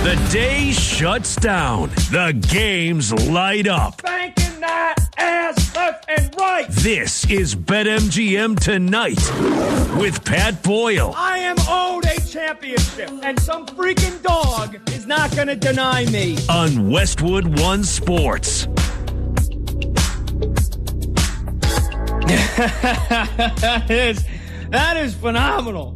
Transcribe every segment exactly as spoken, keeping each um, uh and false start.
The day shuts down. The games light up. Banking that ass left and right. This is BetMGM Tonight with Pat Boyle. I am owed a championship, and some freaking dog is not going to deny me. On Westwood One Sports. that is that is phenomenal.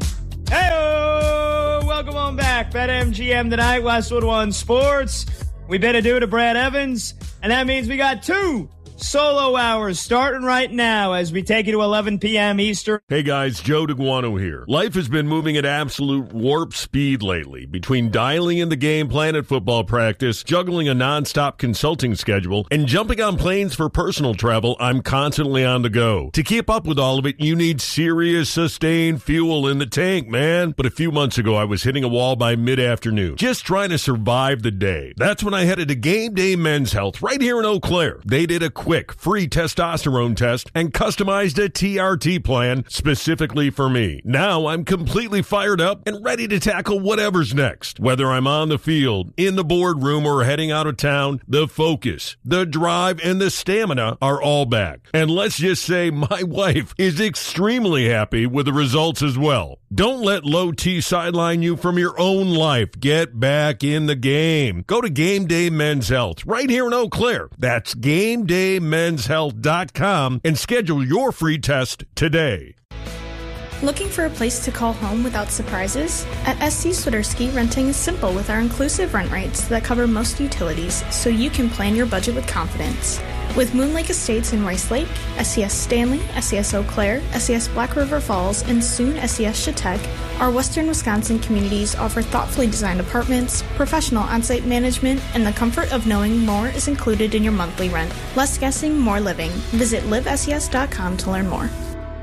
Hey, welcome on back. BetMGM Tonight, Westwood One Sports. We better do to Brad Evans, and that means we got two solo hours starting right now as we take you to eleven p.m. Eastern. Hey guys, Joe DeGuano here. Life has been moving at absolute warp speed lately. Between dialing in the game plan at football practice, juggling a nonstop consulting schedule, and jumping on planes for personal travel, I'm constantly on the go. To keep up with all of it, you need serious, sustained fuel in the tank, man. But a few months ago, I was hitting a wall by mid-afternoon, just trying to survive the day. That's when I headed to Game Day Men's Health right here in Eau Claire. They did a quick Quick, free testosterone test and customized a T R T plan specifically for me. Now I'm completely fired up and ready to tackle whatever's next. Whether I'm on the field, in the boardroom, or heading out of town, the focus, the drive, and the stamina are all back. And let's just say my wife is extremely happy with the results as well. Don't let low T sideline you from your own life. Get back in the game. Go to Game Day Men's Health right here in Eau Claire. That's Game Day men's health dot com and schedule your free test today. Looking for a place to call home without surprises? At S C Swiderski, renting is simple with our inclusive rent rates that cover most utilities, so you can plan your budget with confidence. With Moon Lake Estates in Rice Lake, S C S Stanley, S C S Eau Claire, S C S Black River Falls, and soon S C S Chautauqua, our western Wisconsin communities offer thoughtfully designed apartments, professional on-site management, and the comfort of knowing more is included in your monthly rent. Less guessing, more living. Visit live S E S dot com to learn more.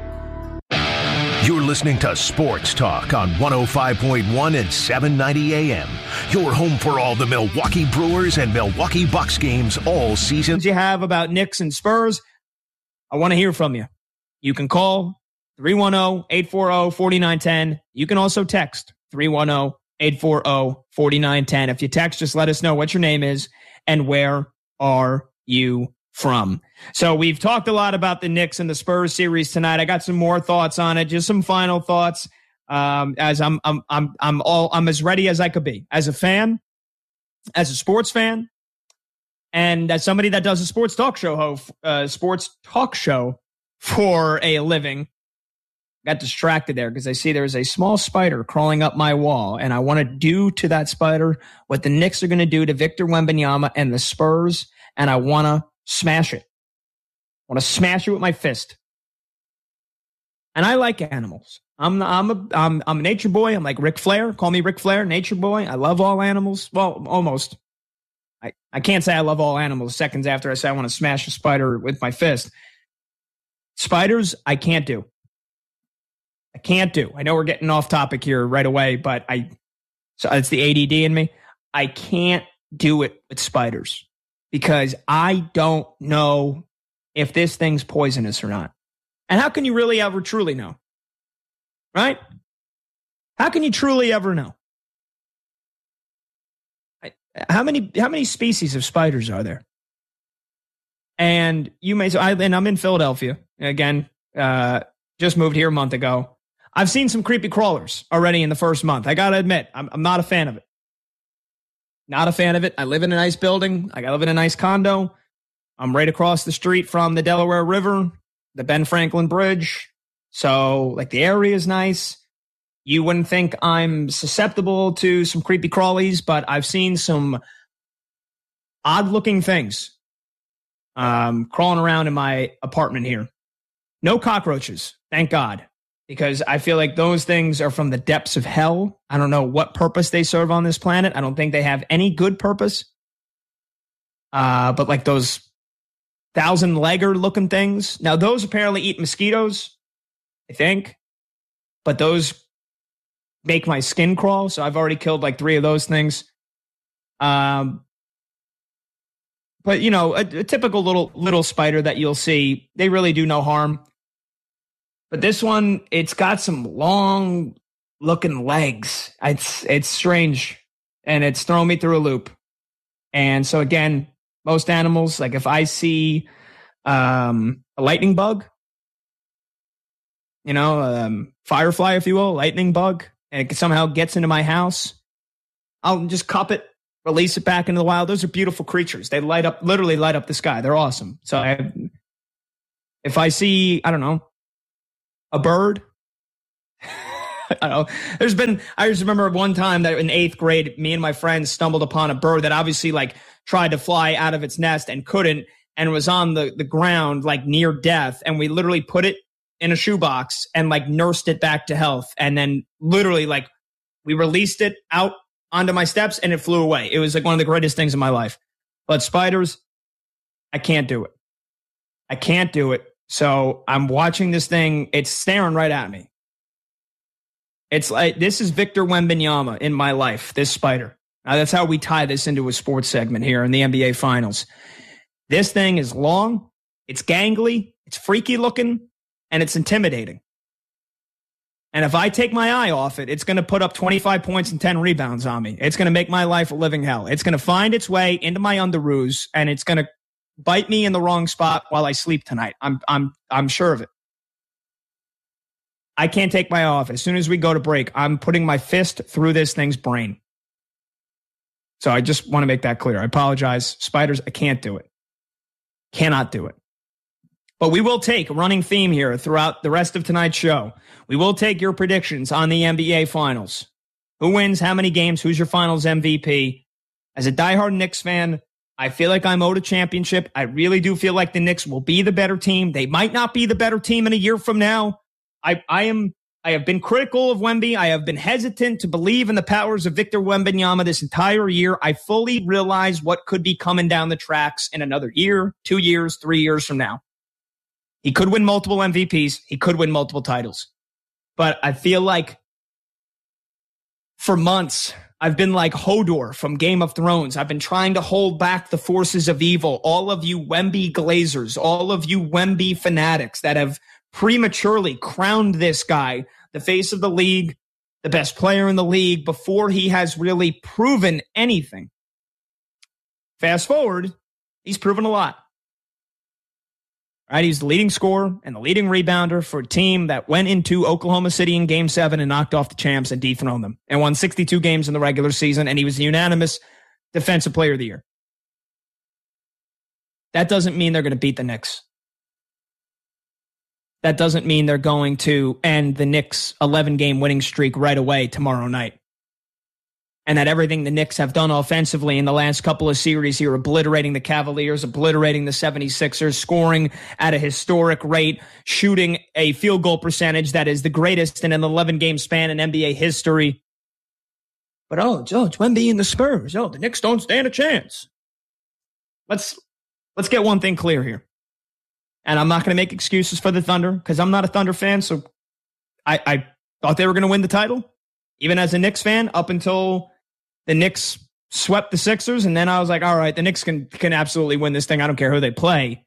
You're listening to Sports Talk on one oh five point one and seven ninety A M. Your home for all the Milwaukee Brewers and Milwaukee Bucks games all season. You have about Knicks and Spurs. I want to hear from you. You can call three one zero, eight four zero, four nine one zero. You can also text three one zero, eight four zero, four nine one zero. If you text, just let us know what your name is and where are you from. So we've talked a lot about the Knicks and the Spurs series tonight. I got some more thoughts on it, just some final thoughts. Um, as I'm, I'm, I'm, I'm all, I'm as ready as I could be as a fan, as a sports fan, and as somebody that does a sports talk show, ho- uh, sports talk show for a living. Got distracted there because I see there's a small spider crawling up my wall, and I want to do to that spider what the Knicks are going to do to Victor Wembanyama and the Spurs, and I want to smash it. I want to smash it with my fist. And I like animals. I'm I'm a I'm I'm a nature boy. I'm like Ric Flair. Call me Ric Flair, nature boy. I love all animals. Well, almost. I, I can't say I love all animals seconds after I say I want to smash a spider with my fist. Spiders, I can't do. I can't do. I know we're getting off topic here right away, but I so it's the A D D in me. I can't do it with spiders. Because I don't know if this thing's poisonous or not. And how can you really ever truly know? Right? How can you truly ever know? How many how many species of spiders are there? And you may say, I, and I'm in Philadelphia. Again, uh, just moved here a month ago. I've seen some creepy crawlers already in the first month. I got to admit, I'm, I'm not a fan of it. Not a fan of it. I live in a nice building. I live in a nice condo. I'm right across the street from the Delaware River, the Ben Franklin Bridge. So, like, the area is nice. You wouldn't think I'm susceptible to some creepy crawlies, but I've seen some odd-looking things um, crawling around in my apartment here. No cockroaches, thank God. Because I feel like those things are from the depths of hell. I don't know what purpose they serve on this planet. I don't think they have any good purpose. Uh, but like those thousand-legger looking things. Now, those apparently eat mosquitoes, I think. But those make my skin crawl. So I've already killed like three of those things. Um, but, you know, a, a typical little little spider that you'll see, they really do no harm. But this one, it's got some long looking legs. It's it's strange. and it's thrown me through a loop. And so again, most animals, like if I see um, a lightning bug, you know, um, firefly, if you will, lightning bug, and it somehow gets into my house, I'll just cup it, release it back into the wild. Those are beautiful creatures. They light up, literally light up the sky. They're awesome. So I, if I see, I don't know, a bird, I don't know. There's been, I just remember one time that in eighth grade, me and my friends stumbled upon a bird that obviously like tried to fly out of its nest and couldn't, and was on the, the ground like near death. And we literally put it in a shoebox and like nursed it back to health. And then literally like we released it out onto my steps and it flew away. It was like one of the greatest things in my life. But spiders, I can't do it. I can't do it. So I'm watching this thing. It's staring right at me. It's like, this is Victor Wembanyama in my life, this spider. Now, that's how we tie this into a sports segment here in the N B A Finals. This thing is long, it's gangly, it's freaky looking, and it's intimidating. And if I take my eye off it, it's going to put up twenty-five points and ten rebounds on me. It's going to make my life a living hell. It's going to find its way into my underoos, and it's going to bite me in the wrong spot while I sleep tonight. I'm I'm I'm sure of it. I can't take my eye off. As soon as we go to break, I'm putting my fist through this thing's brain. So I just want to make that clear. I apologize. Spiders, I can't do it. Cannot do it. But we will take a running theme here throughout the rest of tonight's show. We will take your predictions on the N B A Finals. Who wins, how many games, who's your Finals M V P? As a diehard Knicks fan, I feel like I'm owed a championship. I really do feel like the Knicks will be the better team. They might not be the better team in a year from now. I, I am I have been critical of Wemby. I have been hesitant to believe in the powers of Victor Wembanyama this entire year. I fully realize what could be coming down the tracks in another year, two years, three years from now. He could win multiple M V Ps. He could win multiple titles. But I feel like for months, I've been like Hodor from Game of Thrones. I've been trying to hold back the forces of evil. All of you Wemby Glazers, all of you Wemby fanatics that have prematurely crowned this guy the face of the league, the best player in the league, before he has really proven anything. Fast forward, he's proven a lot. Right, he's the leading scorer and the leading rebounder for a team that went into Oklahoma City in Game seven and knocked off the champs and dethroned them and won sixty-two games in the regular season, and he was the unanimous Defensive Player of the Year. That doesn't mean they're going to beat the Knicks. That doesn't mean they're going to end the Knicks' eleven-game winning streak right away tomorrow night. And that everything the Knicks have done offensively in the last couple of series here, obliterating the Cavaliers, obliterating the seventy-sixers, scoring at a historic rate, shooting a field goal percentage that is the greatest in an eleven-game span in N B A history. But, oh, George, Wemby and the Spurs. Oh, the Knicks don't stand a chance. Let's let's get one thing clear here. And I'm not going to make excuses for the Thunder because I'm not a Thunder fan, so I, I thought they were going to win the title, even as a Knicks fan, up until the Knicks swept the Sixers, and then I was like, all right, the Knicks can can absolutely win this thing. I don't care who they play.